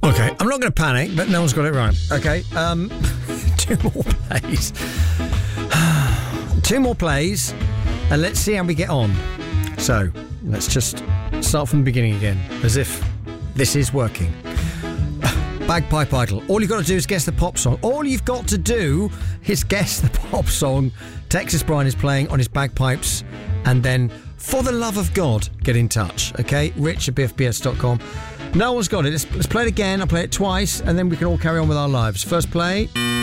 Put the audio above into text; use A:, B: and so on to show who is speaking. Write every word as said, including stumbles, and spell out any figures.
A: Okay, I'm not going to panic, but no one's got it right. Okay, um, two more plays. Two more plays, and let's see how we get on. So, let's just start from the beginning again, as if this is working. Bagpipe Idol. All you've got to do is guess the pop song. All you've got to do is guess the pop song Texas Brian is playing on his bagpipes, and then, for the love of God, get in touch, okay? Rich at b f b s dot com. No one's got it. Let's, let's play it again. I'll play it twice, and then we can all carry on with our lives. First play.